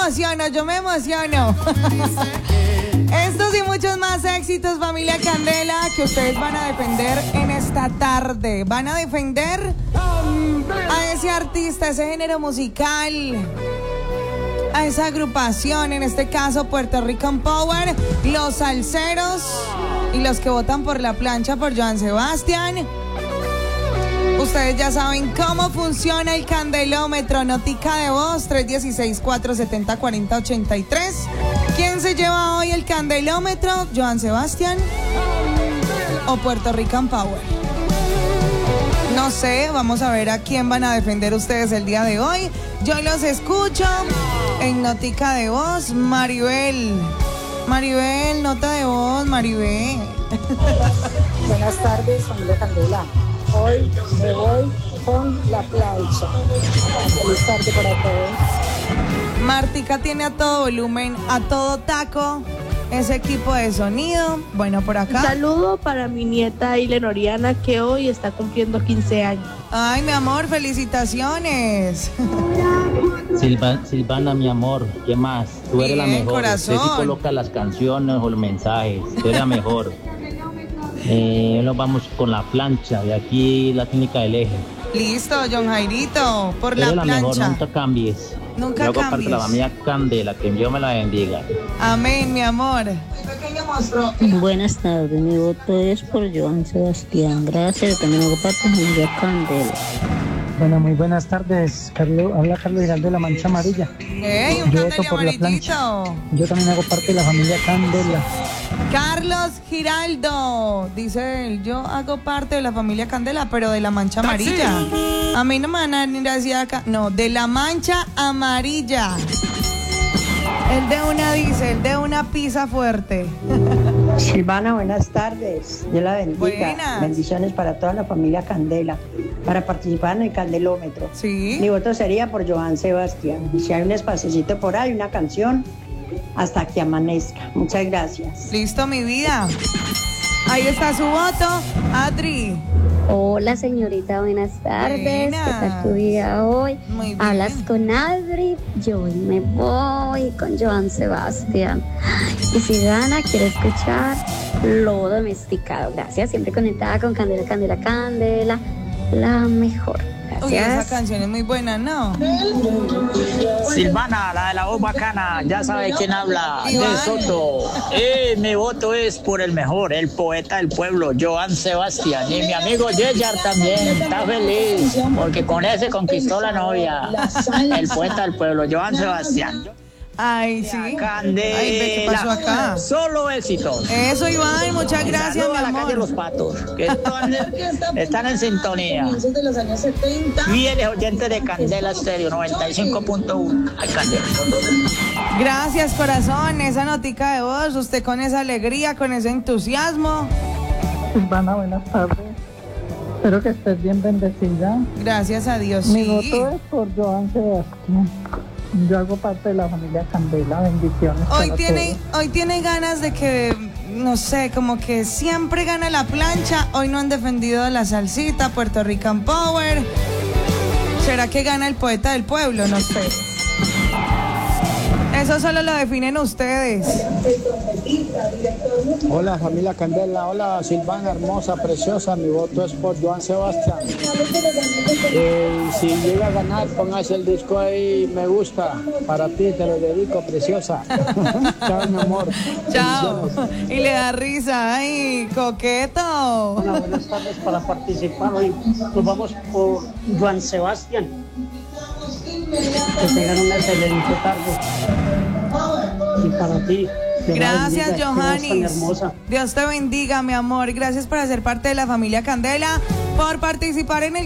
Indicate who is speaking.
Speaker 1: yo me emociono. Estos y muchos más éxitos, familia Candela, que ustedes van a defender en esta tarde. Van a defender a ese artista, ese género musical, a esa agrupación, en este caso Puerto Rican Power, los salseros y los que votan por la plancha por Joan Sebastián. Ustedes ya saben cómo funciona el candelómetro. Notica de voz 316-470-4083. ¿Quién se lleva hoy el candelómetro? ¿Joan Sebastián o Puerto Rican Power? No sé, vamos a ver a quién van a defender ustedes el día de hoy. Yo los escucho en Notica de voz. Maribel, nota de voz, Maribel.
Speaker 2: Buenas tardes, familia Candela. Hoy me voy con la plancha. Feliz tarde para todos.
Speaker 1: Martica tiene a todo volumen, a todo taco, ese equipo de sonido. Bueno, por acá.
Speaker 3: Un saludo para mi nieta Ailen Oriana, que hoy está cumpliendo 15 años.
Speaker 1: Ay, mi amor, felicitaciones.
Speaker 4: Silvana, mi amor, ¿qué más? Tú eres la mejor.
Speaker 1: Corazón.
Speaker 4: Usted sí coloca las canciones o los mensajes. Tú eres la mejor. Nos vamos con la plancha de aquí, la clínica del Eje.
Speaker 1: Listo, John Jairito, por la
Speaker 4: Eres la mejor,
Speaker 1: plancha.
Speaker 4: nunca cambies.
Speaker 1: Nunca
Speaker 4: Yo hago parte
Speaker 1: cambies.
Speaker 4: de la familia Candela, que Dios me la bendiga.
Speaker 1: Amén, mi amor.
Speaker 5: Buenas tardes, mi voto es por Joan Sebastián. Gracias, también hago parte de la familia Candela.
Speaker 6: Bueno, muy buenas tardes. Habla Carlos Giraldo de la Mancha Amarilla.
Speaker 1: ¡Ey, un
Speaker 6: Yo voto
Speaker 1: candela
Speaker 6: por la
Speaker 1: amarillito!
Speaker 6: Yo también hago parte de la familia Candela.
Speaker 1: Carlos Giraldo, dice él, yo hago parte de la familia Candela, pero de la Mancha Amarilla. A mí no me van a venir así acá. No, de la Mancha Amarilla. El de una pizza fuerte.
Speaker 2: Silvana, buenas tardes. Dios la bendiga.
Speaker 1: Buenas.
Speaker 2: Bendiciones para toda la familia Candela. Para participar en el candelómetro.
Speaker 1: Sí.
Speaker 2: Mi voto sería por Joan Sebastián. Y si hay un espacecito por ahí, una canción, hasta que amanezca. Muchas gracias.
Speaker 1: Listo, mi vida. Ahí está su voto. Adri.
Speaker 5: Hola señorita, buenas tardes.
Speaker 1: Buena.
Speaker 5: ¿Qué tal tu día hoy?
Speaker 1: Muy bien.
Speaker 5: Hablas con Adri. Yo hoy me voy con Joan Sebastián. Y si gana, quiero escuchar Lo Domesticado. Gracias, siempre conectada con Candela, Candela, Candela. La mejor.
Speaker 1: Uy, esa
Speaker 5: Gracias.
Speaker 1: canción es muy buena, ¿no?
Speaker 7: Silvana, la de la voz bacana, ya sabe quién habla,
Speaker 1: Iván.
Speaker 7: de Soto. Mi voto es por el mejor, el poeta del pueblo, Joan Sebastián. Y mi amigo Yeyar también está feliz, porque con ese conquistó la novia. El poeta del pueblo, Joan Sebastián.
Speaker 1: Ay, sí.
Speaker 7: Candela.
Speaker 1: Ay, ve, ¿qué pasó acá?
Speaker 7: Solo éxitos.
Speaker 1: Eso, Iván, muchas gracias,
Speaker 7: Saludo
Speaker 1: mi
Speaker 7: a la calle Los
Speaker 1: amor.
Speaker 7: Patos, que están en sintonía. Fieles oyentes de Candela Estéreo 95.1. Ay, Candela.
Speaker 1: Gracias, corazón, esa notica de voz, usted con esa alegría, con ese entusiasmo.
Speaker 6: Silvana, buenas tardes. Espero que estés bien bendecida.
Speaker 1: Gracias a Dios,
Speaker 6: Mi
Speaker 1: sí.
Speaker 6: voto es por Joan Sebastián. Yo hago parte de la familia Candela. Bendiciones.
Speaker 1: Hoy
Speaker 6: para
Speaker 1: hoy tiene ganas de que, no sé, como que siempre gana la plancha. Hoy no han defendido la salsita, Puerto Rican Power. ¿Será que gana el poeta del pueblo? No sé. Eso solo lo definen ustedes.
Speaker 8: Hola familia Candela, hola Silvana hermosa, preciosa, mi voto es por Joan Sebastián. Si llega a ganar, póngase el disco ahí, me gusta, para ti te lo dedico, preciosa. Chao mi amor.
Speaker 1: Chao. Y le da risa, ay, coqueto.
Speaker 2: Hola, buenas tardes. Para participar hoy nos vamos por Joan Sebastián. Que tengan una excelente tarde. Y para ti. Dios la
Speaker 1: Gracias,
Speaker 2: bendiga, qué voz tan
Speaker 1: Johannis.
Speaker 2: hermosa.
Speaker 1: Dios te bendiga, mi amor. Gracias por hacer parte de la familia Candela, por participar en el